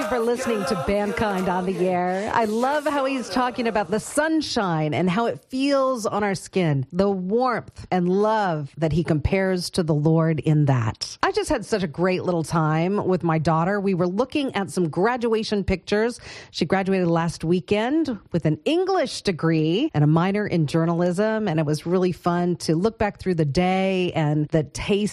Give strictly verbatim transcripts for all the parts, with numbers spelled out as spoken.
for listening to Bandkind on the Air. I love how he's talking about the sunshine and how it feels on our skin, the warmth and love that he compares to the Lord in that. I just had such a great little time with my daughter. We were looking at some graduation pictures. She graduated last weekend with an English degree and a minor in journalism, and it was really fun to look back through the day and the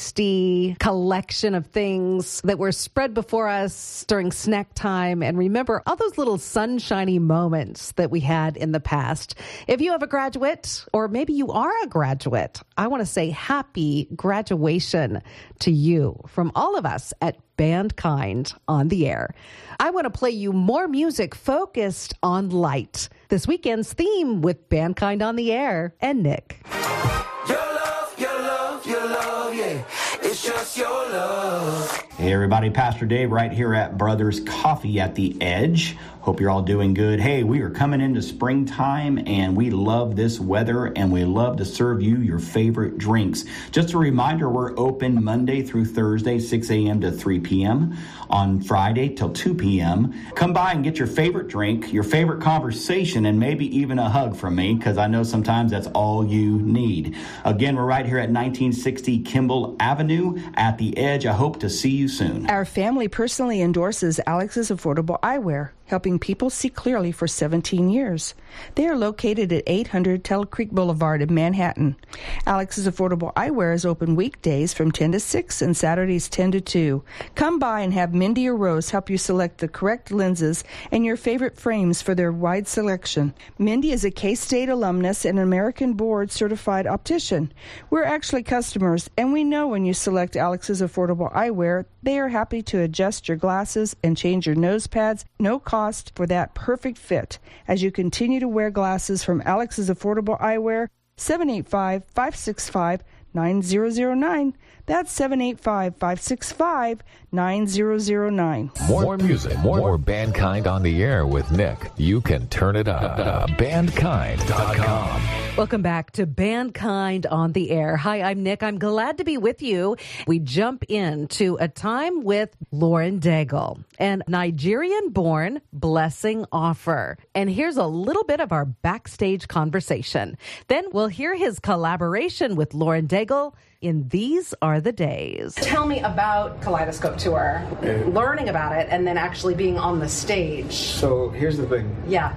tasty collection of things that were spread before us during snack time, and remember all those little sunshiny moments that we had in the past. If you have a graduate, or maybe you are a graduate, I want to say happy graduation to you from all of us at Bandkind on the Air. I want to play you more music focused on light. This weekend's theme with Bandkind on the Air and Nick. Your love, your love, your love, yeah. It's just your love. Hey everybody, Pastor Dave right here at Brothers Coffee at the Edge. Hope you're all doing good. Hey, we are coming into springtime and we love this weather and we love to serve you your favorite drinks. Just a reminder, we're open Monday through Thursday, six a.m. to three p.m. on Friday till two p.m. Come by and get your favorite drink, your favorite conversation, and maybe even a hug from me, because I know sometimes that's all you need. Again, we're right here at nineteen sixty Kimball Avenue at the Edge. I hope to see you soon. Our family personally endorses Alex's Affordable Eyewear, helping people see clearly for seventeen years. They are located at eight hundred Tell Creek Boulevard in Manhattan. Alex's Affordable Eyewear is open weekdays from ten to six and Saturdays ten to two. Come by and have Mindy or Rose help you select the correct lenses and your favorite frames for their wide selection. Mindy is a K-State alumnus and an American Board certified optician. We're actually customers, and we know when you select Alex's Affordable Eyewear, they are happy to adjust your glasses and change your nose pads, no cost for that perfect fit. As you continue to wear glasses from Alex's Affordable Eyewear, seven eight five, five six five, nine zero zero nine. That's seven eight five, five six five, nine zero zero nine. More, more music, more, more Bandkind on the Air with Nick. You can turn it up. bandkind dot com. Welcome back to Bandkind on the Air. Hi, I'm Nick. I'm glad to be with you. We jump into a time with Lauren Daigle, an Nigerian-born blessing offer. And here's a little bit of our backstage conversation. Then we'll hear his collaboration with Lauren Daigle in These Are the Days. Tell me about Kaleidoscope Tour, Okay. learning about it, and then actually being on the stage. So here's the thing. Yeah.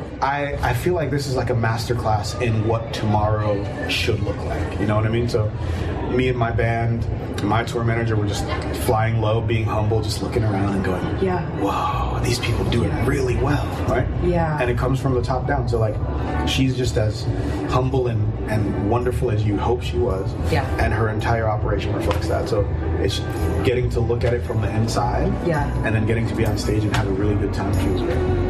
I, I feel like this is like a masterclass in what tomorrow should look like. You know what I mean? So me and my band, my tour manager, were just flying low, being humble, just looking around and going, Yeah. whoa, these people do it really well, right? Yeah. And it comes from the top down. So like, she's just as humble and, and wonderful as you hope she was. Yeah. And her entire operation reflects that. So it's getting to look at it from the inside. Yeah. And then getting to be on stage and have a really good time feels great.